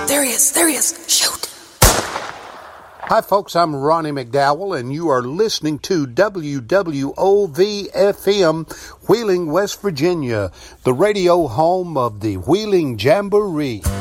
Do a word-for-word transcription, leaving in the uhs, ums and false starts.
There he is. There he is. Shoot. Hi, folks. I'm Ronnie McDowell, and you are listening to W W O V F M, Wheeling, West Virginia, the radio home of the Wheeling Jamboree.